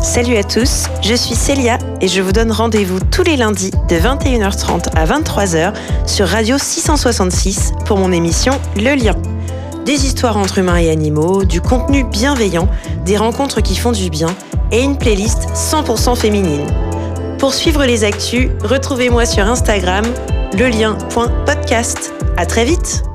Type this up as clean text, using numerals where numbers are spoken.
Salut à tous, je suis Célia et je vous donne rendez-vous tous les lundis de 21h30 à 23h sur Radio 666 pour mon émission Le Lien. Des histoires entre humains et animaux, du contenu bienveillant, des rencontres qui font du bien et une playlist 100% féminine. Pour suivre les actus, retrouvez-moi sur Instagram, lelien.podcast. À très vite!